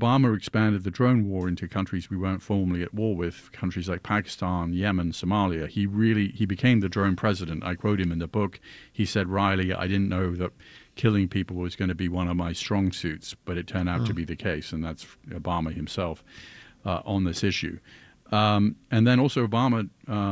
Obama expanded the drone war into countries we weren't formally at war with, countries like Pakistan, Yemen, Somalia. He became the drone president. I quote him in the book. He said, "Riley, I didn't know that killing people was going to be one of my strong suits, but it turned out to be the case." And that's Obama himself on this issue. And then also Obama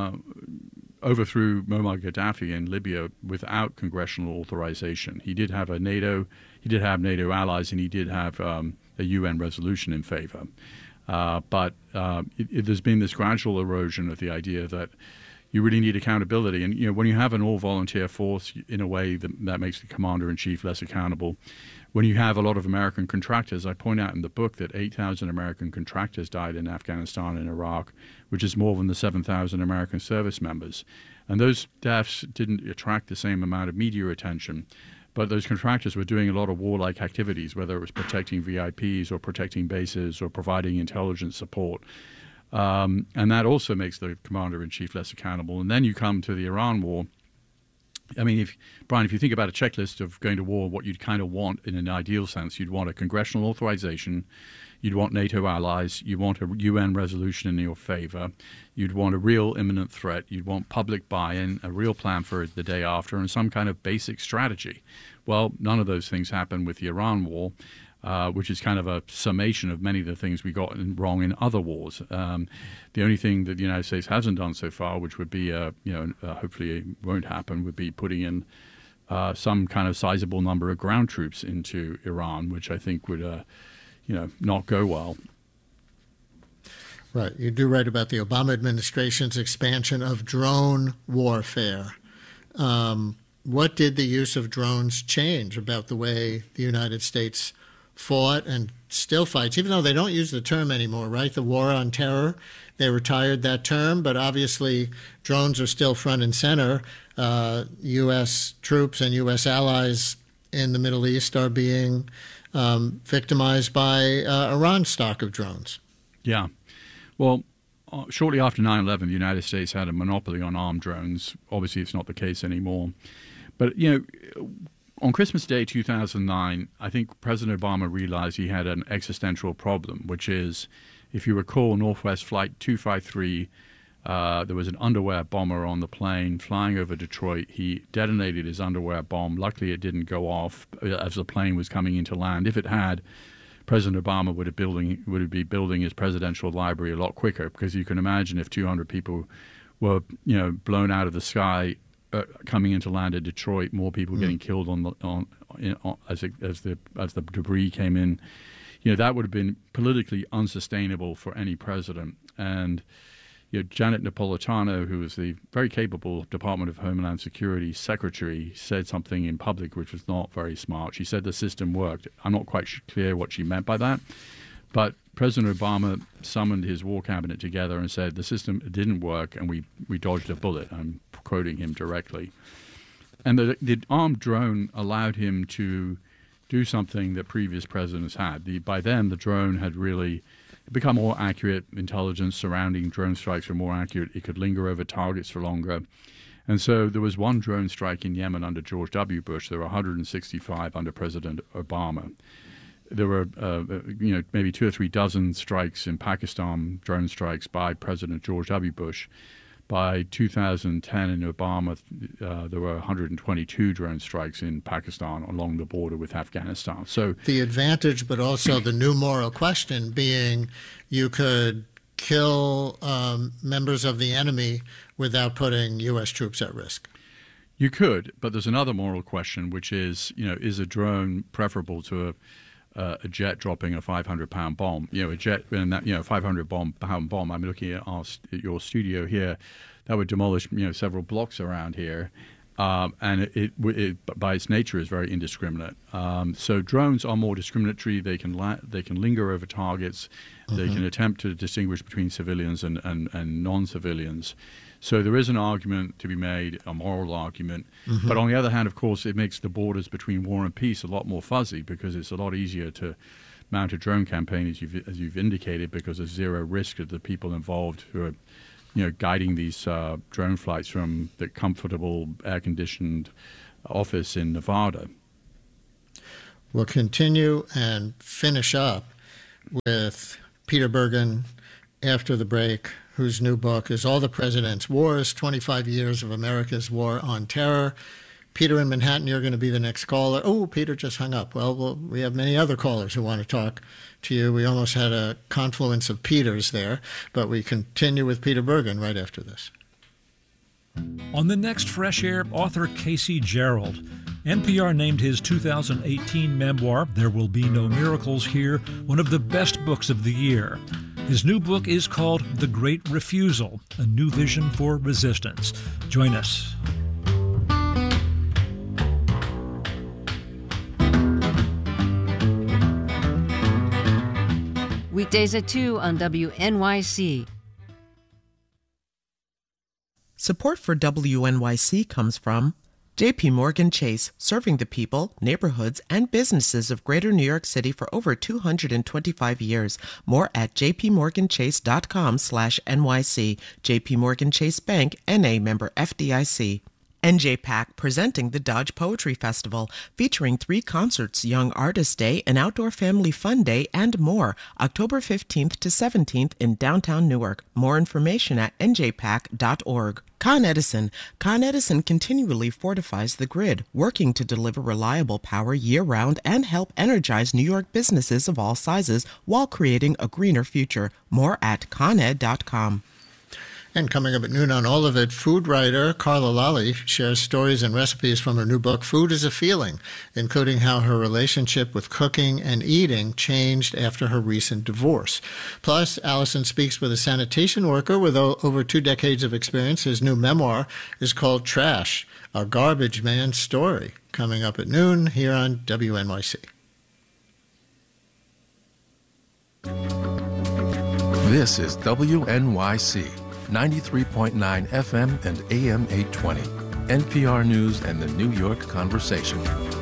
overthrew Muammar Gaddafi in Libya without congressional authorization. He did have NATO allies, and he did have a UN resolution in favor. But there's been this gradual erosion of the idea that you really need accountability. And when you have an all-volunteer force, in a way that makes the commander-in-chief less accountable. When you have a lot of American contractors, I point out in the book that 8,000 American contractors died in Afghanistan and Iraq, which is more than the 7,000 American service members. And those deaths didn't attract the same amount of media attention. But those contractors were doing a lot of warlike activities, whether it was protecting VIPs or protecting bases or providing intelligence support. And that also makes the commander-in-chief less accountable. And then you come to the Iran war. I mean, Brian, if you think about a checklist of going to war, what you'd kind of want in an ideal sense, you'd want a congressional authorization, you'd want NATO allies, you'd want a UN resolution in your favor, you'd want a real imminent threat, you'd want public buy-in, a real plan for the day after, and some kind of basic strategy. Well, none of those things happened with the Iran war, which is kind of a summation of many of the things we got wrong in other wars. The only thing that the United States hasn't done so far, which would be, hopefully it won't happen, would be putting in some kind of sizable number of ground troops into Iran, which I think would, not go well. Right. You do write about the Obama administration's expansion of drone warfare. What did the use of drones change about the way the United States fought and still fights, even though they don't use the term anymore, right? The war on terror, they retired that term, but obviously drones are still front and center. U.S. troops and U.S. allies in the Middle East are being victimized by Iran's stock of drones. Yeah. Well, shortly after 9/11, the United States had a monopoly on armed drones. Obviously, it's not the case anymore. But, on Christmas Day 2009, I think President Obama realized he had an existential problem, which is, if you recall, Northwest Flight 253, there was an underwear bomber on the plane flying over Detroit. He detonated his underwear bomb. Luckily, it didn't go off as the plane was coming into land. If it had, President Obama would be building his presidential library a lot quicker, because you can imagine if 200 people were, blown out of the sky coming into land at Detroit, more people getting killed as the debris came in. That would have been politically unsustainable for any president. And Janet Napolitano, who was the very capable Department of Homeland Security secretary, said something in public which was not very smart. She said the system worked. I'm not quite clear what she meant by that, but President Obama summoned his war cabinet together and said the system didn't work and we dodged a bullet. I'm quoting him directly. And the armed drone allowed him to do something that previous presidents had. By then, the drone had really become more accurate. Intelligence surrounding drone strikes were more accurate. It could linger over targets for longer. And so there was one drone strike in Yemen under George W. Bush. There were 165 under President Obama. There were, maybe 2 or 3 dozen strikes in Pakistan, drone strikes by President George W. Bush. By 2010 in Obama, there were 122 drone strikes in Pakistan along the border with Afghanistan. So the advantage, but also the new moral question being you could kill members of the enemy without putting U.S. troops at risk. You could, but there's another moral question, which is, is a drone preferable to a jet dropping a 500-pound bomb? A jet and that 500-pound bomb. I'm looking at your studio here. That would demolish several blocks around here, and it by its nature is very indiscriminate. So drones are more discriminatory. They can linger over targets. They can attempt to distinguish between civilians and non-civilians. So there is an argument to be made, a moral argument. But on the other hand, of course, it makes the borders between war and peace a lot more fuzzy, because it's a lot easier to mount a drone campaign, as you've indicated, because there's zero risk of the people involved who are guiding these drone flights from the comfortable air-conditioned office in Nevada. We'll continue and finish up with Peter Bergen after the break, whose new book is All the President's Wars, 25 Years of America's War on Terror. Peter in Manhattan, you're going to be the next caller. Oh, Peter just hung up. Well, we have many other callers who want to talk to you. We almost had a confluence of Peters there, but we continue with Peter Bergen right after this. On the next Fresh Air, author Casey Gerald. NPR named his 2018 memoir, There Will Be No Miracles Here, one of the best books of the year. His new book is called The Great Refusal, A New Vision for Resistance. Join us. Weekdays at 2 on WNYC. Support for WNYC comes from JP Morgan Chase, serving the people, neighborhoods, and businesses of Greater New York City for over 225 years. More at jpmorganchase.com/NYC. JP Morgan Chase Bank, N.A. member FDIC. NJPAC presenting the Dodge Poetry Festival, featuring 3 concerts, Young Artist Day, an Outdoor Family Fun Day, and more, October 15th to 17th in downtown Newark. More information at njpac.org. Con Edison. Con Edison continually fortifies the grid, working to deliver reliable power year-round and help energize New York businesses of all sizes while creating a greener future. More at coned.com. And coming up at noon on All of It, food writer Carla Lalli shares stories and recipes from her new book, Food is a Feeling, including how her relationship with cooking and eating changed after her recent divorce. Plus, Allison speaks with a sanitation worker with over 2 decades of experience. His new memoir is called Trash, A Garbage Man's Story. Coming up at noon here on WNYC. This is WNYC. 93.9 FM and AM 820. NPR News and the New York Conversation.